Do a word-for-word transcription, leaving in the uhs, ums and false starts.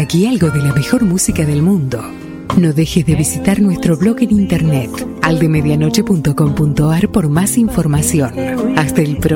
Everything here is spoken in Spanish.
aquí algo de la mejor música del mundo. No dejes de visitar nuestro blog en internet aldemedianoche punto com punto ar por más información. Hasta el próximo